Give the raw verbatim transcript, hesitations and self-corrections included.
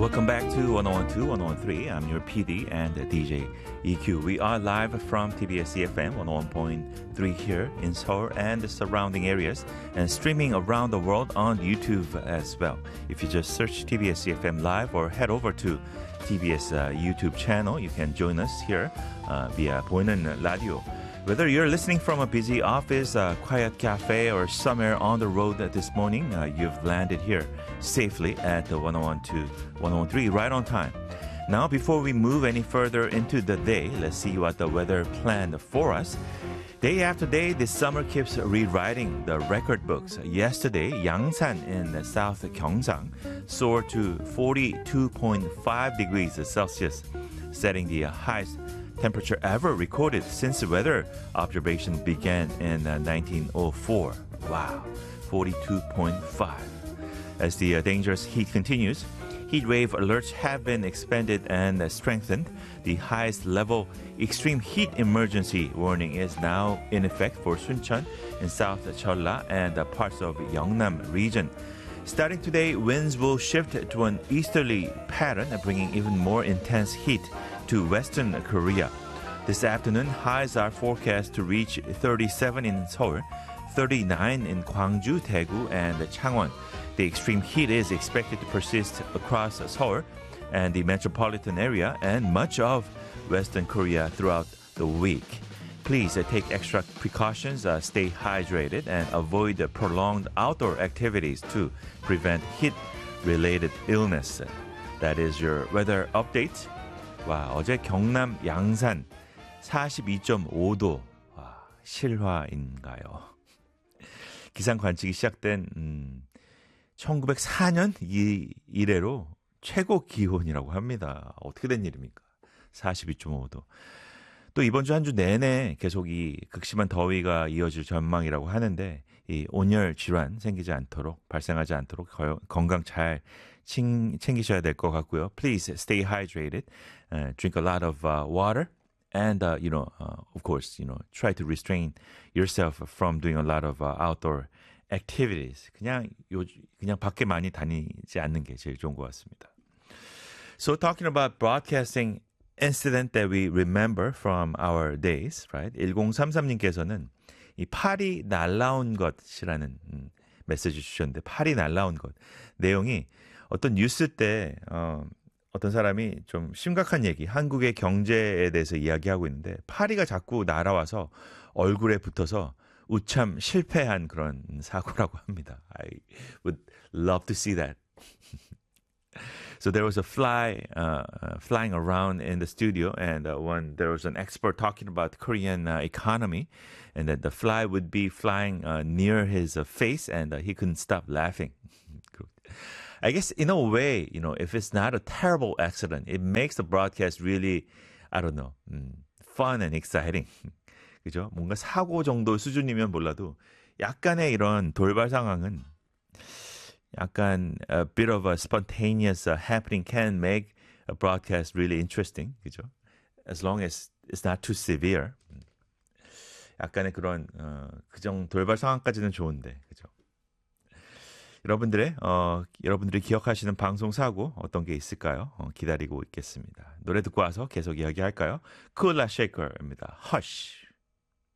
Welcome back to one oh one two, one oh one three. I'm your P D and D J E Q. We are live from T B S E F M one oh one point three here in Seoul and the surrounding areas and streaming around the world on YouTube as well. If you just search T B S E F M Live or head over to T B S uh, YouTube channel, you can join us here uh, via 보이는 라디오. Whether you're listening from a busy office, a quiet cafe, or somewhere on the road this morning, uh, you've landed here safely at the one oh one two, one oh one three right on time. Now, before we move any further into the day, let's see what the weather planned for us. Day after day, this summer keeps rewriting the record books. Yesterday, Yangsan in South Gyeongsang soared to forty-two point five degrees Celsius, setting the highest temperature ever recorded since the weather observation began in uh, nineteen oh four. Wow, forty-two point five. As the uh, dangerous heat continues, heat wave alerts have been expanded and uh, strengthened. The highest level extreme heat emergency warning is now in effect for Suncheon in South Jeolla and uh, parts of Yeongnam region. Starting today, winds will shift to an easterly pattern, bringing even more intense heat to Western Korea. This afternoon, highs are forecast to reach thirty-seven in Seoul, thirty-nine in Gwangju, Daegu, and Changwon. The extreme heat is expected to persist across Seoul and the metropolitan area and much of Western Korea throughout the week. Please uh, take extra precautions, uh, stay hydrated, and avoid uh, prolonged outdoor activities to prevent heat-related illness. That is your weather update. 와, 어제 경남 양산 사십이 점 오 도. 와, 실화인가요? 기상 관측이 시작된 음, 천구백사 년 이, 이래로 최고 기온이라고 합니다. 어떻게 된 일입니까? 사십이 점 오 도. 또 이번 주 한 주 내내 계속 이 극심한 더위가 이어질 전망이라고 하는데 이 온열 질환 생기지 않도록 발생하지 않도록 거, 건강 잘 칭, 챙기셔야 될 것 같고요. Please stay hydrated, uh, drink a lot of uh, water, and uh, you know, uh, of course, you know, try to restrain yourself from doing a lot of uh, outdoor activities. 그냥 요 그냥 밖에 많이 다니지 않는 게 제일 좋은 것 같습니다. So talking about broadcasting incident that we remember from our days, right? 천삼십삼 님께서는 이 팔이 날라온 것이라는 음, 메시지 주셨는데 팔이 날라온 것 내용이 어떤 뉴스 때 어, 어떤 사람이 좀 심각한 얘기, 한국의 경제에 대해서 이야기하고 있는데 파리가 자꾸 날아와서 얼굴에 붙어서 우참 실패한 그런 사고라고 합니다. I would love to see that. So there was a fly uh, uh, flying around in the studio, and uh, when there was an expert talking about Korean uh, economy, and that the fly would be flying uh, near his uh, face, and uh, he couldn't stop laughing. I guess in a way, you know, if it's not a terrible accident, it makes the broadcast really, I don't know, um, fun and exciting. 그죠? 뭔가 사고 정도 수준이면 몰라도 약간의 이런 돌발 상황은 약간 a bit of a spontaneous uh, happening can make a broadcast really interesting. 그죠? As long as it's not too severe. 약간의 그런 어, 그정 돌발 상황까지는 좋은데. 그죠? 여러분들의 어, 여러분들이 기억하시는 방송 사고 어떤 게 있을까요? 어, 기다리고 있겠습니다. 노래 듣고 와서 계속 이야기할까요? 쿨라 쉐이커입니다. Hush.